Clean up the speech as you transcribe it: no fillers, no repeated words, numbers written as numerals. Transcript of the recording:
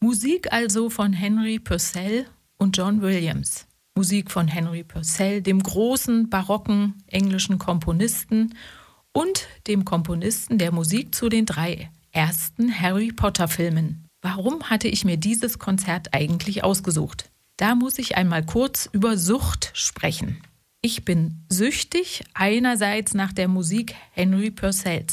Musik also von Henry Purcell und John Williams. Musik von Henry Purcell, dem großen barocken englischen Komponisten und dem Komponisten der Musik zu den 3 ersten Harry Potter-Filmen. Warum hatte ich mir dieses Konzert eigentlich ausgesucht? Da muss ich einmal kurz über Sucht sprechen. Ich bin süchtig einerseits nach der Musik Henry Purcells.